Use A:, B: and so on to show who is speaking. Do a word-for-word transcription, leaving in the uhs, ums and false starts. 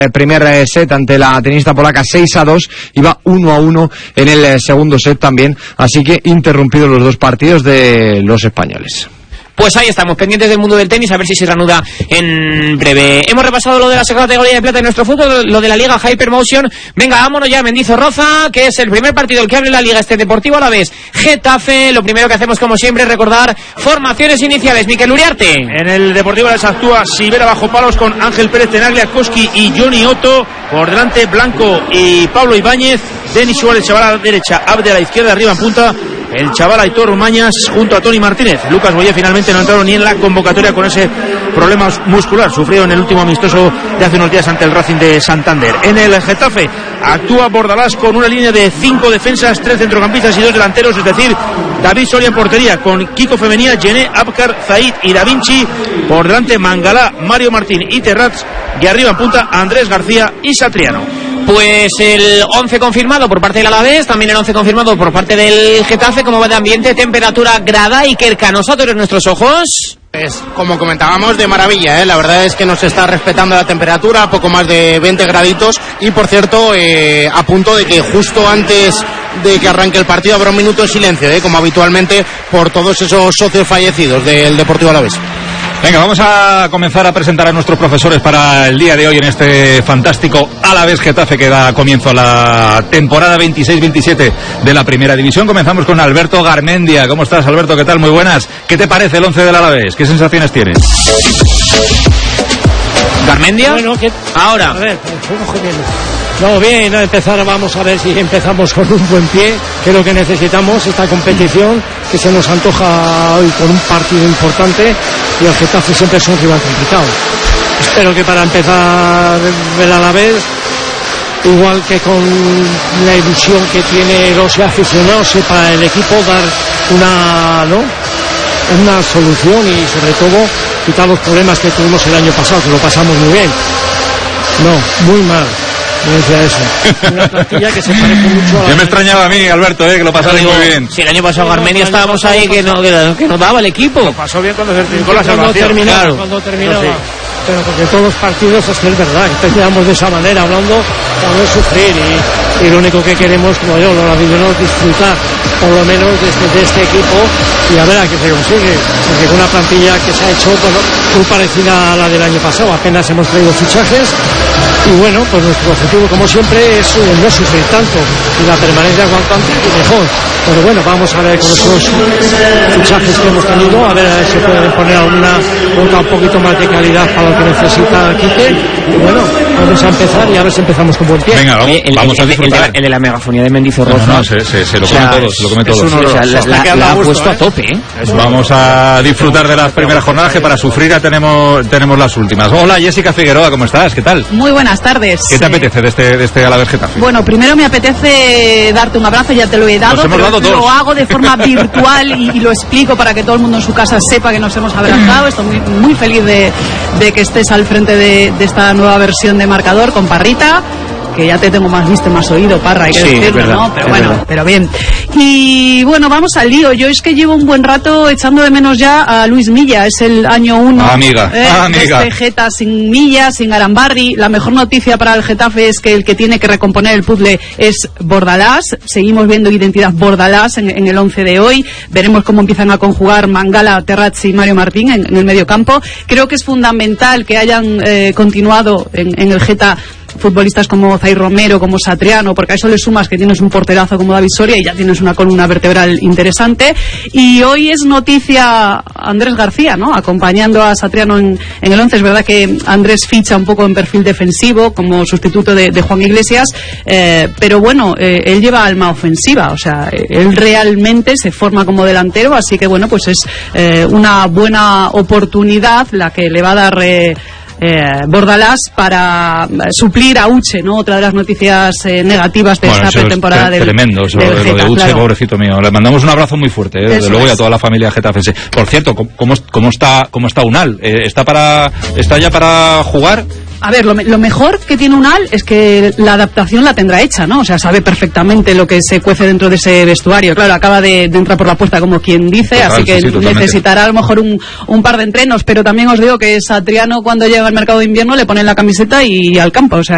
A: El primer set ante la tenista polaca seis a dos, iba uno a uno en el segundo set también, así que interrumpidos los dos partidos de los españoles.
B: Pues ahí estamos, pendientes del mundo del tenis, a ver si se reanuda en breve. Hemos repasado lo de la segunda categoría de plata de nuestro fútbol, lo de la Liga Hypermotion. Venga, vámonos ya a Mendizorroza, que es el primer partido el que abre la Liga este Deportivo Alavés Getafe. Lo primero que hacemos, como siempre, es recordar formaciones iniciales. Mikel Uriarte.
C: En el Deportivo Alavés actúa Sivera bajo palos con Ángel Pérez, Tenaglia, Koski y Johnny Otto. Por delante Blanco y Pablo Ibáñez. Denis Suárez, chaval a la derecha, Abde a la izquierda, arriba en punta el chaval Aitor Mañas junto a Toni Martínez. Lucas Boyer finalmente no ha entrado ni en la convocatoria con ese problema muscular sufrido en el último amistoso de hace unos días ante el Racing de Santander. En el Getafe actúa Bordalás con una línea de cinco defensas, tres centrocampistas y dos delanteros, es decir, David Soria en portería con Kiko Femenía, Gené, Abkar, Zaid y Da Vinci. Por delante Mangalá, Mario Martín y Terrats, y arriba en punta Andrés García y Satriano.
B: Pues el once confirmado por parte del Alavés, también el once confirmado por parte del Getafe. ¿Cómo va de ambiente? Temperatura, grada y Kerka. ¿Nosotros en nuestros ojos?
D: Pues como comentábamos, de maravilla, ¿eh? La verdad es que nos está respetando la temperatura, poco más de veinte graditos. Y por cierto, eh, a punto de que justo antes de que arranque el partido habrá un minuto de silencio, ¿eh? Como habitualmente, por todos esos socios fallecidos del Deportivo Alavés.
E: Venga, vamos a comenzar a presentar a nuestros profesores para el día de hoy en este fantástico Alavés Getafe que da comienzo a la temporada veintiséis veintisiete de la Primera División. Comenzamos con Alberto Garmendia. ¿Cómo estás, Alberto? ¿Qué tal? Muy buenas. ¿Qué te parece el once del Alavés? ¿Qué sensaciones tienes?
B: ¿Garmendia?
F: Bueno, ¿qué?
B: Ahora.
F: A ver, no, bien, a empezar, vamos a ver si empezamos con un buen pie, que es lo que necesitamos, esta competición, que se nos antoja hoy con un partido importante, y el Getafe siempre es un rival complicado. Espero que para empezar el Alavés, igual que con la ilusión que tiene los aficionados, sepa el equipo dar una, ¿no?, una solución y sobre todo quitar los problemas que tuvimos el año pasado, que lo pasamos muy bien. No, muy mal. Me decía eso. Una plantilla que se parece mucho a...
E: Ya me extrañaba a mí, Alberto, eh, que lo pasarais muy bien.
B: Si el año pasado Garmendia estábamos ahí que no, que, que nos daba el equipo.
C: Lo pasó bien cuando se certificó la
F: cuando
C: salvación.
F: terminaba,
B: claro.
F: cuando terminaba.
C: No, sí.
F: Pero porque todos los partidos es que es verdad, empezamos de esa manera hablando para no sufrir y, y lo único que queremos, como yo, los aficionados, disfrutar por lo menos de este, de este equipo y a ver a qué se consigue, porque con una plantilla que se ha hecho, bueno, muy parecida a la del año pasado, apenas hemos traído fichajes y bueno, pues nuestro objetivo como siempre es eh, no sufrir tanto y la permanencia cuanto antes y mejor, pero bueno, vamos a ver con esos fichajes que hemos tenido, a ver si se puede poner alguna otra un poquito más de calidad para lo que necesita Quique y bueno, vamos a empezar y a ver si empezamos con buen pie.
E: Venga, vamos,
B: el,
E: vamos
B: el,
E: a disfrutar.
B: El, el de la megafonía de Mendizorroza.
E: No, no, se, se, se lo
B: o sea,
E: comen todos, se lo comen todos.
B: Es un, o sea, la, la, la ha puesto ¿eh? a tope, ¿eh?
E: Vamos a disfrutar de las primeras jornadas, que para sufrir ya tenemos, tenemos las últimas. Hola, Jessica Figueroa, ¿cómo estás? ¿Qué tal?
G: Muy buenas tardes.
E: ¿Qué te apetece de este, de este Alavés Getafe?
G: Bueno, primero me apetece darte un abrazo, ya te lo he dado,
E: Nos hemos
G: pero
E: dado dos.
G: Lo hago de forma virtual y, y lo explico para que todo el mundo en su casa sepa que nos hemos abrazado. Estoy muy, muy feliz de, de que estés al frente de, de esta nueva versión de Marcador con Parrita, que ya te tengo más visto, más oído, Parra, hay que
B: sí,
G: decirlo,
B: verdad,
G: ¿no? Pero bueno,
B: verdad.
G: pero bien. Y bueno, vamos al lío. Yo es que llevo un buen rato echando de menos ya a Luis Milla. Es el año uno.
E: Ah, amiga,
G: eh,
E: ah, amiga.
G: De este Geta sin Milla, sin Arambarri. La mejor noticia para el Getafe es que el que tiene que recomponer el puzzle es Bordalás. Seguimos viendo identidad Bordalás en, en el once de hoy. Veremos cómo empiezan a conjugar Mangala, Terrazzi y Mario Martín en, en el medio campo. Creo que es fundamental que hayan eh, continuado en, en el Geta futbolistas como Zaid Romero, como Satriano, porque a eso le sumas que tienes un porterazo como David Soria y ya tienes una columna vertebral interesante. Y hoy es noticia Andrés García, ¿no?, acompañando a Satriano en, en el once. Es verdad que Andrés ficha un poco en perfil defensivo como sustituto de, de Juan Iglesias, eh, pero bueno, eh, él lleva alma ofensiva, o sea, él realmente se forma como delantero, así que bueno, pues es eh, una buena oportunidad la que le va a dar eh, Eh, Bordalás para suplir a Uche, ¿no? Otra de las noticias eh, negativas de
E: bueno,
G: esta pretemporada
E: del
G: tremendo,
E: eso, del Geta, lo de Uche, claro. Pobrecito mío. Le mandamos un abrazo muy fuerte, ¿eh? Desde luego, y a toda la familia getafense. Por cierto, ¿cómo, cómo está cómo está Unal? Eh, ¿Está para está ya para jugar?
G: A ver, lo, lo mejor que tiene Unal es que la adaptación la tendrá hecha, ¿no? O sea, sabe perfectamente lo que se cuece dentro de ese vestuario. Claro, acaba de, de entrar por la puerta como quien dice, total, así que sí, sí, necesitará a lo mejor un, un par de entrenos, pero también os digo que Satriano cuando llega al mercado de invierno le ponen la camiseta y al campo, o sea